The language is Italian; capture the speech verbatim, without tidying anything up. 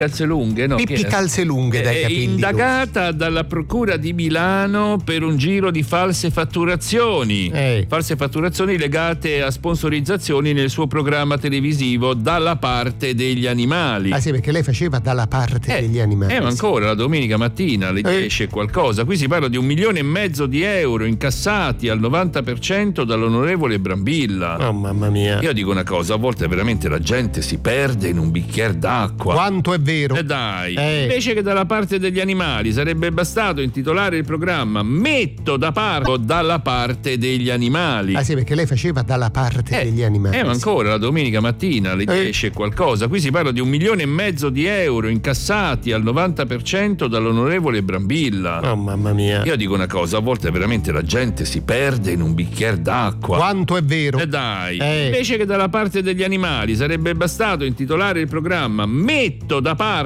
Calze lunghe, no? Pippi Calze lunghe dai È capelli indagata rossi. dalla Procura di Milano per un giro di false fatturazioni. Eh. False fatturazioni legate a sponsorizzazioni nel suo programma televisivo Dalla parte degli animali. Ah sì, perché lei faceva Dalla parte Eh, degli animali. Eh, ma ancora la domenica mattina le Eh. esce qualcosa. Qui si parla di un milione e mezzo di euro incassati al novanta per cento dall'onorevole Brambilla. Oh mamma mia. Io dico una cosa, a volte veramente la gente si perde in un bicchiere d'acqua. Quanto è vero? E dai, Eh. invece che Dalla parte degli animali sarebbe bastato intitolare il programma Metto da parte dalla parte degli animali. Ah sì, perché lei faceva Dalla parte Eh, degli animali. Eh, ma ancora la domenica mattina le Eh. esce qualcosa. Qui si parla di un milione e mezzo di euro incassati al novanta per cento dall'onorevole Brambilla. Oh mamma mia. Io dico una cosa, a volte veramente la gente si perde in un bicchiere d'acqua. Quanto è vero? E dai, Eh. invece che Dalla parte degli animali sarebbe bastato intitolare il programma Metto da parte